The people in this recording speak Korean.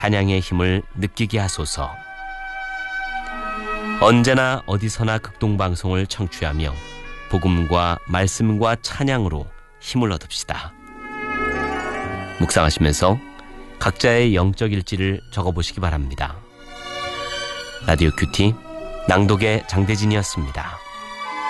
찬양의 힘을 느끼게 하소서. 언제나 어디서나 극동방송을 청취하며 복음과 말씀과 찬양으로 힘을 얻읍시다. 묵상하시면서 각자의 영적 일지를 적어보시기 바랍니다. 라디오 큐티 낭독의 장대진이었습니다.